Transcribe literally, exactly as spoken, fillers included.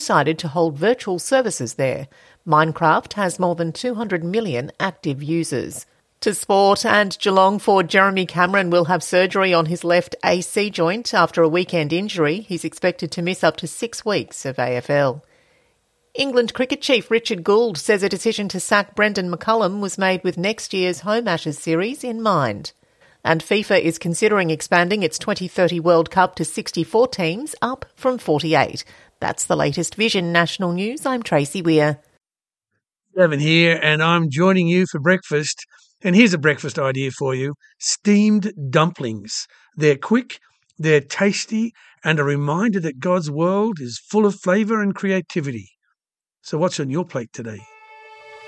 decided to hold virtual services there. Minecraft has more than two hundred million active users. To sport, and Geelong forward Jeremy Cameron will have surgery on his left A C joint after a weekend injury. He's expected to miss up to six weeks of A F L. England cricket chief Richard Gould says a decision to sack Brendan McCullum was made with next year's Home Ashes series in mind. And FIFA is considering expanding its twenty thirty World Cup to sixty-four teams, up from forty-eight. That's the latest Vision National News. I'm Tracy Weir. Evan here, and I'm joining you for breakfast. And here's a breakfast idea for you. Steamed dumplings. They're quick, they're tasty, and a reminder that God's world is full of flavour and creativity. So what's on your plate today?